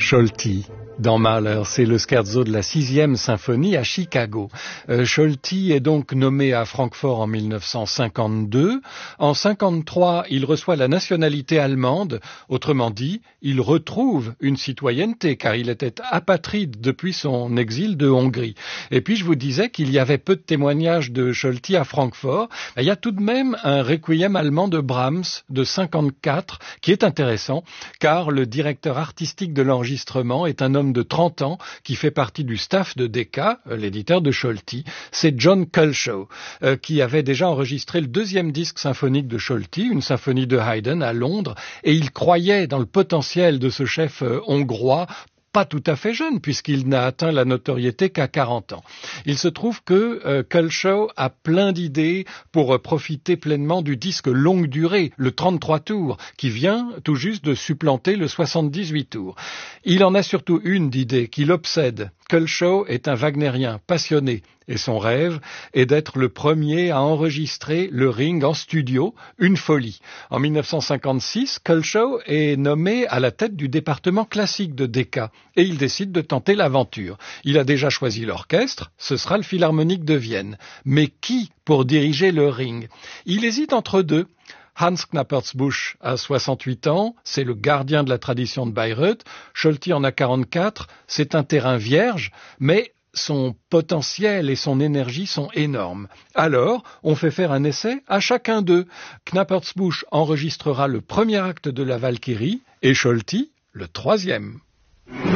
Scholti. Dans Mahler, c'est le scherzo de la 6e symphonie à Chicago. Scholti est donc nommé à Francfort en 1952. En 1953, il reçoit la nationalité allemande. Autrement dit, il retrouve une citoyenneté car il était apatride depuis son exil de Hongrie. Et puis je vous disais qu'il y avait peu de témoignages de Scholti à Francfort. Il y a tout de même un requiem allemand de Brahms de 1954 qui est intéressant car le directeur artistique de l'enregistrement est un homme de 30 ans qui fait partie du staff de Decca, l'éditeur de Scholti. C'est John Culshaw qui avait déjà enregistré le 2e disque symphonique de Scholti, une symphonie de Haydn à Londres, et il croyait dans le potentiel de ce chef hongrois, pas tout à fait jeune, puisqu'il n'a atteint la notoriété qu'à 40 ans. Il se trouve que Culshaw a plein d'idées pour profiter pleinement du disque longue durée, le 33 tours, qui vient tout juste de supplanter le 78 tours. Il en a surtout une d'idée qui l'obsède. Culshaw est un wagnérien passionné et son rêve est d'être le premier à enregistrer le Ring en studio, une folie. En 1956, Culshaw est nommé à la tête du département classique de Decca et il décide de tenter l'aventure. Il a déjà choisi l'orchestre, ce sera le Philharmonique de Vienne. Mais qui pour diriger le Ring? Il hésite entre deux. Hans Knappertsbusch a 68 ans, c'est le gardien de la tradition de Bayreuth. Scholti en a 44, c'est un terrain vierge, mais son potentiel et son énergie sont énormes. Alors, on fait faire un essai à chacun d'eux. Knappertsbusch enregistrera le premier acte de la Valkyrie et Scholti le 3e.